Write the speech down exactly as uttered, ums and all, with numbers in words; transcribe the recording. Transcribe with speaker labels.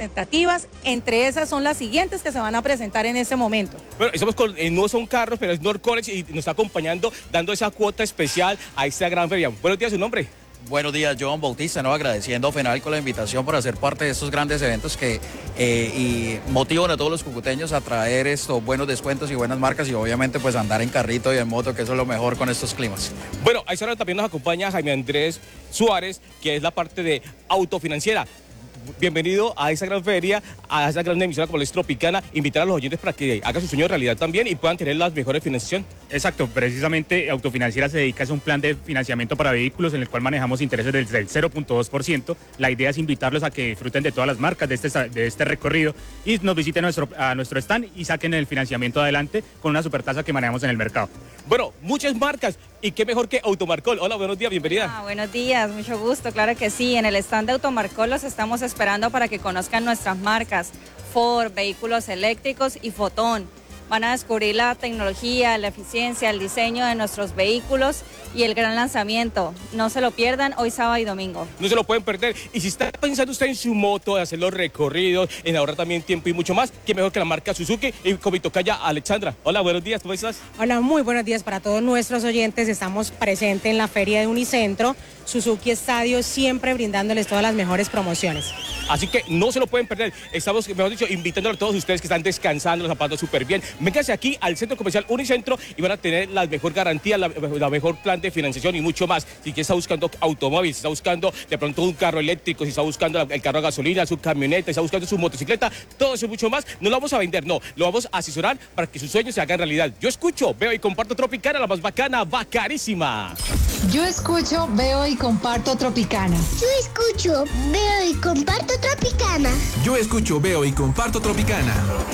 Speaker 1: Tentativas, entre esas son las siguientes que se van a presentar en este momento.
Speaker 2: Bueno, estamos con, eh, no son carros, pero es North College y nos está acompañando, dando esa cuota especial a esta gran feria. Buenos días, ¿su nombre?
Speaker 3: Buenos días, John Bautista, ¿no? Agradeciendo a FENALCO la invitación por hacer parte de estos grandes eventos que eh, y motivan a todos los cucuteños a traer estos buenos descuentos y buenas marcas y obviamente pues andar en carrito y en moto, que eso es lo mejor con estos climas.
Speaker 2: Bueno, a esa hora también nos acompaña Jaime Andrés Suárez, que es la parte de autofinanciera. Bienvenido a esa gran feria, a esa gran emisora como la es Tropicana, invitar a los oyentes para que hagan su sueño realidad también y puedan tener las mejores financiación.
Speaker 4: Exacto, precisamente Autofinanciera se dedica a un plan de financiamiento para vehículos en el cual manejamos intereses desde el cero punto dos por ciento. La idea es invitarlos a que disfruten de todas las marcas de este, de este recorrido y nos visiten a nuestro, a nuestro stand y saquen el financiamiento adelante con una supertasa que manejamos en el mercado.
Speaker 2: Bueno, muchas marcas y qué mejor que Automarcol. Hola, buenos días, bienvenida.
Speaker 5: Ah, buenos días, mucho gusto, claro que sí. En el stand de Automarcol los estamos esperando para que conozcan nuestras marcas, Ford, vehículos eléctricos y Fotón. Van a descubrir la tecnología, la eficiencia, el diseño de nuestros vehículos y el gran lanzamiento. No se lo pierdan hoy sábado y domingo.
Speaker 2: No se lo pueden perder. Y si está pensando usted en su moto, de hacer los recorridos, en ahorrar también tiempo y mucho más, qué mejor que la marca Suzuki. Y con mi tocaya Alexandra. Hola, buenos días, ¿cómo estás?
Speaker 6: Hola, muy buenos días para todos nuestros oyentes. Estamos presentes en la feria de Unicentro, Suzuki Estadio, siempre brindándoles todas las mejores promociones.
Speaker 2: Así que no se lo pueden perder. Estamos, mejor dicho, invitándole a todos ustedes que están descansando, los zapatos súper bien. Vénganse aquí al Centro Comercial Unicentro y van a tener la mejor garantía, la, la mejor plan de financiación y mucho más. Si está buscando automóvil, si está buscando de pronto un carro eléctrico, si está buscando el carro a gasolina, su camioneta, si está buscando su motocicleta, todo eso y mucho más, no lo vamos a vender, no. Lo vamos a asesorar para que sus sueños se hagan realidad. Yo escucho, veo y comparto Tropicana, la más bacana, bacarísima.
Speaker 7: Yo escucho, veo y comparto Tropicana.
Speaker 8: Yo escucho, veo y comparto Tropicana.
Speaker 9: Yo escucho, veo y comparto Tropicana.